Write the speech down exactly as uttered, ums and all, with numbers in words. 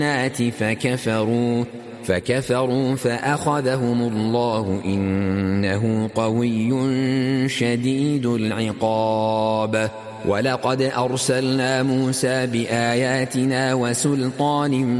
فكفروا فكفروا فأخذهم الله إنه قوي شديد العقاب ولقد أرسلنا موسى بآياتنا وسلطان